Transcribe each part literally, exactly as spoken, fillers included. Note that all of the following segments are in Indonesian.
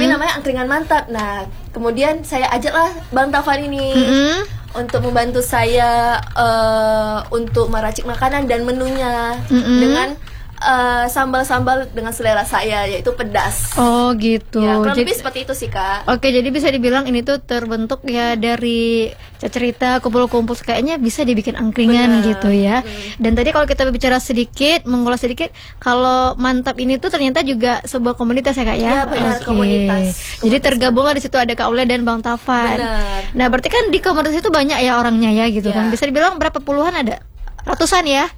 namanya angkringan mantap. Nah, kemudian saya ajaklah Bang Taufan ini mm-hmm. untuk membantu saya uh, untuk meracik makanan dan menunya mm-hmm. dengan Uh, sambal-sambal dengan selera saya, yaitu pedas. Oh gitu. Ya, kurang jadi, lebih seperti itu sih Kak. Oke, jadi bisa dibilang ini tuh terbentuk ya dari cerita kumpul-kumpul, kayaknya bisa dibikin angkringan. Bener. Gitu ya. Hmm. Dan tadi kalau kita bicara sedikit, mengulas sedikit, kalau mantap ini tuh ternyata juga sebuah komunitas ya Kak ya. Iya benar, okay. komunitas. komunitas. Jadi tergabunglah di situ ada Kak Aulia dan Bang Taufan. Benar. Nah berarti kan di komunitas itu banyak ya orangnya ya gitu ya. Kan. Bisa dibilang berapa puluhan ada? Ratusan ya?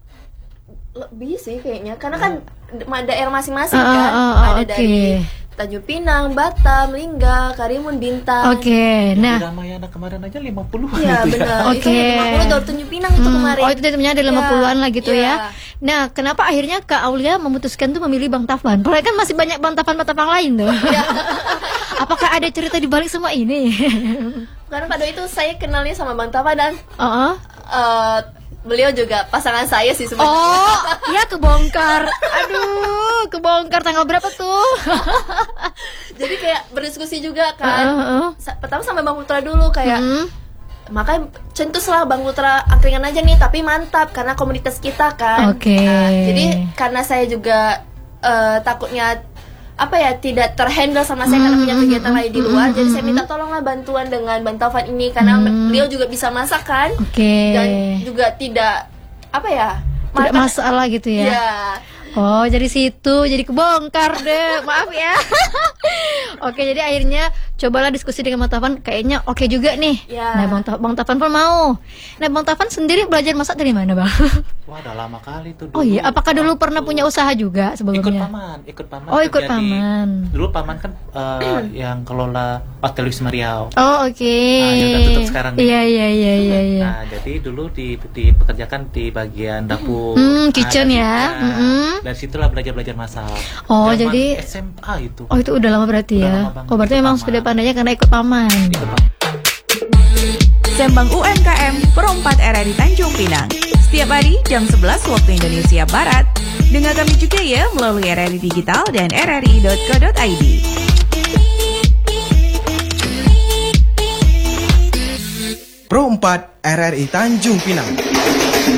Lebih sih kayaknya, karena kan daerah masing-masing uh, kan uh, uh, ada okay. dari Tanjung Pinang, Batam, Lingga, Karimun, Bintan. Oke, okay, nah Ramayana kemarin aja lima puluh. Iya benar. Oke. Okay. lima puluh dari Tanjung Pinang itu hmm. kemarin. Oh itu temennya ada lima puluhan ya. Lah gitu ya. ya. Nah kenapa akhirnya Kak Aulia memutuskan tuh memilih Bang Taufan? Padahal kan masih banyak Bang Taufan-Bang Taufan lain tuh. Ya. Apakah ada cerita di balik semua ini? Karena pada itu saya kenalnya sama Bang Taufan dan uh-uh. uh, beliau juga pasangan saya sih sebenarnya. Oh, ya kebongkar. Aduh, kebongkar tanggal berapa tuh? Jadi kayak berdiskusi juga kan. Uh, uh. Pertama sama Bang Putra dulu kayak hmm. makanya centuslah Bang Putra angkringan aja nih, tapi mantap karena komunitas kita kan. Oke. Okay. Nah, jadi karena saya juga uh, takutnya apa ya tidak terhandle sama saya mm, karena punya kegiatan mm, lain di luar, mm, jadi saya minta tolonglah bantuan dengan Bang Taufan ini karena mm. beliau juga bisa masak kan, okay. dan juga tidak apa ya tidak makan, masalah gitu ya. Ya. Oh jadi situ jadi kebongkar deh, maaf ya. Oke jadi akhirnya cobalah diskusi dengan Bang Taufan, kayaknya oke okay juga nih. Ya. Nah Bang, Bang Taufan pun mau. Nah Bang Taufan sendiri belajar masak dari mana Bang? Wah udah lama kali tuh dulu. Oh iya, apakah dulu pernah punya usaha juga sebelumnya? Ikut paman, ikut paman. Oh ikut paman. Di, dulu paman kan uh, yang kelola Hotel Wisma Riau. Oh oke. Okay. Nah, dia udah tutup sekarang. Iya iya iya iya. Nah jadi dulu di, dipekerjakan di bagian dapur. Hmm, kitchen nah, ya. Nah, mm-hmm. dari situlah belajar belajar masak. Oh Zaman jadi S M A itu. Oh itu udah lama berarti udah ya. Lama oh berarti memang sudah pandainya karena ikut paman. Ikut paman. Sembang U M K M Perompat R R I Tanjung Pinang. Setiap hari jam sebelas waktu Indonesia Barat. Dengar kami juga ya melalui R R I Digital dan r r i dot co dot i d. Perompat R R I Tanjung Pinang.